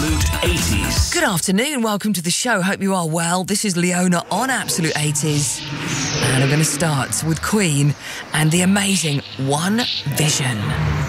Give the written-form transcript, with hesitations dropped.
Absolute 80s. Good afternoon, welcome to the show. Hope you are well. This is Leona on Absolute 80s. And I'm going to start with Queen and the amazing One Vision.